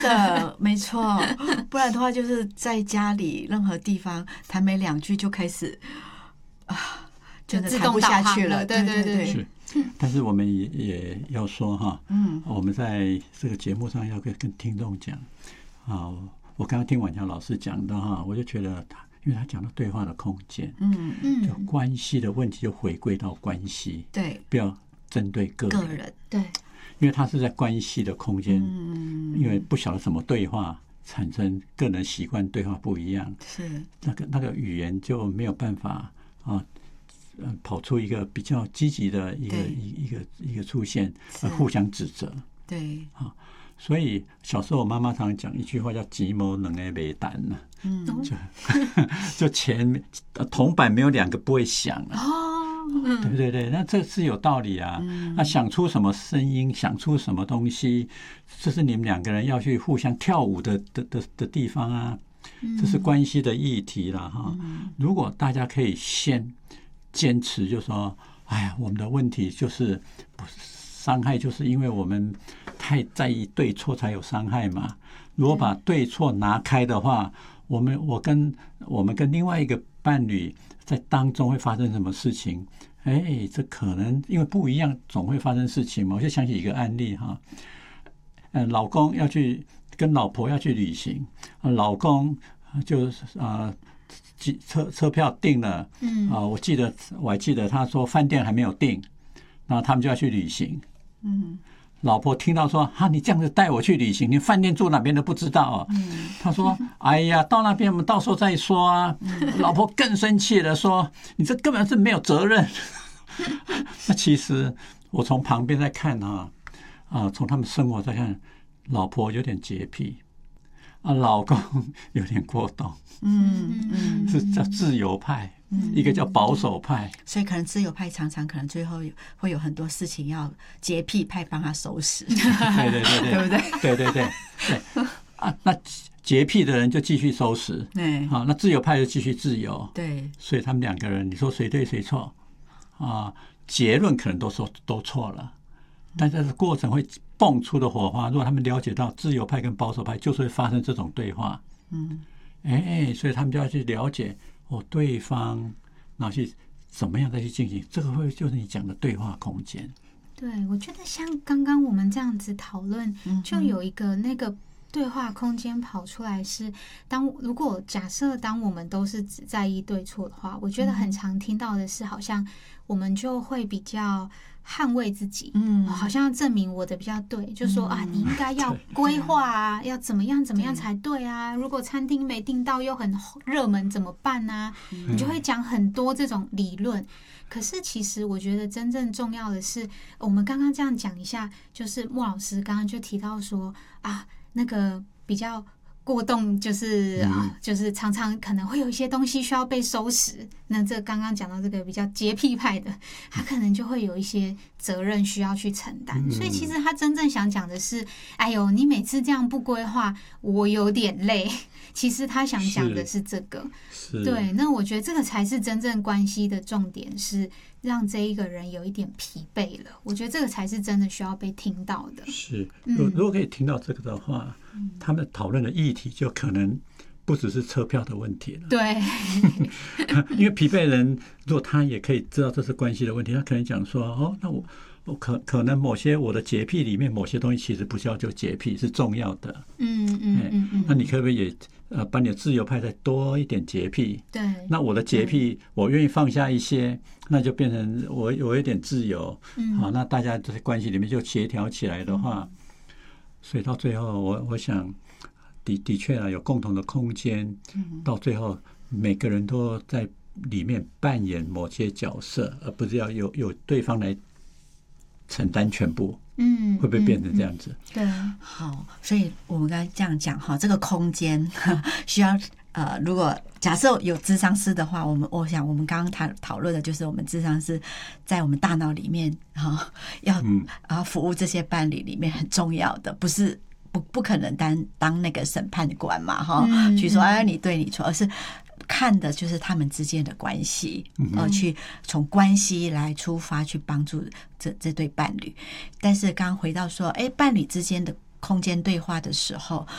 的，没错，不然的话就是在家里任何地方谈没2句就开始真的谈不下去了。 对对对， 是。但是我们也要说哈，我们在这个节目上要跟听众讲啊，我刚刚听婉乔老师讲的哈，我就觉得因为他讲到对话的空间，就关系的问题就回归到关系， 对， 不要针对个人， 对， 因为他是在关系的空间，因为不晓得什么对话产生个人习惯对话不一样， 是那个语言就没有办法啊。跑出一个比较积极的一个出现，互相指责。 对啊，所以小时候我妈妈常讲一句话叫“吉谋能诶没胆”呢，就前铜板没有2个不会响啊。对对对，那这是有道理啊。那想出什么声音，想出什么东西，这是你们2个人要去互相跳舞的地方啊。这是关系的议题了哈。如果大家可以先坚持，就说，哎呀，我们的问题就是伤害，就是因为我们太在意对错才有伤害嘛。如果把对错拿开的话，我们跟另外一个伴侣在当中会发生什么事情？哎，这可能因为不一样，总会发生事情嘛。我就想起一个案例哈，老公要去跟老婆要去旅行，老公就车票订了，我还记得他说饭店还没有订，然后他们就要去旅行。老婆听到说哈，你这样子带我去旅行，你饭店住哪边都不知道啊。他说哎呀，到那边我们到时候再说啊。老婆更生气了，说你这根本是没有责任。那其实我从旁边在看从他们生活在看，老婆有点洁癖。老公有点过动，是叫自由派，一个叫保守派， 所以可能自由派常常可能最后会有很多事情要洁癖派帮他收拾， 对对对对， 对不对？ 对对对对啊，那洁癖的人就继续收拾， 对， 好，那自由派就继续自由， 对， 所以他们2个人，你说谁对谁错啊？结论可能都错了，但是过程会蹦出的火花，如果他们了解到自由派跟保守派就是会发生这种对话，所以他们就要去了解对方，然后去怎么样再去进行，这个会就是你讲的对话空间。 对，我觉得像刚刚我们这样子讨论，就有一个那个对话空间跑出来是，如果假设当我们都是只在意对错的话，我觉得很常听到的是，好像我们就会比较捍卫自己，好像要证明我的比较对，就说你应该要规划啊，要怎么样才对啊，如果餐厅没订到又很热门怎么办啊？你就会讲很多这种理论。可是其实我觉得真正重要的是，我们刚刚这样讲一下，就是莫老师刚刚就提到说那个比较过动，就是常常可能会有一些东西需要被收拾。那这刚刚讲到这个比较洁癖派的，他可能就会有一些责任需要去承担。所以其实他真正想讲的是，哎呦，你每次这样不规划，我有点累。其实他想讲的是这个，对。那我觉得这个才是真正关系的重点，是让这一个人有一点疲惫了。我觉得这个才是真的需要被听到的。 是，如果可以听到这个的话，他们讨论的议题就可能不只是车票的问题了。 对， 因为疲惫人如果他也可以知道这是关系的问题，他可能讲说那我可能某些我的洁癖里面某些东西其实不叫就洁癖，是重要的。那你可不可以也把你的自由派再多一点洁癖？ 对， 那我的洁癖我愿意放下一些，那就变成我有一点自由。好，那大家在关系里面就协调起来的话，所以到最后我想的确有共同的空间，到最后每个人都在里面扮演某些角色，而不是要有对方来承担全部。会不会变成这样子？ 对， 好，所以我们刚才这样讲哈，这个空间需要如果假设有諮商師的话，我想我们刚刚讨论的就是我们諮商師在我们大脑里面要服务这些伴侣里面很重要的，不可能当那个审判官嘛哈，去说你对你错，而是看的就是他们之间的关系，去从关系来出发去帮助这对伴侣。但是刚刚回到说，伴侣之间的空间对话的时候，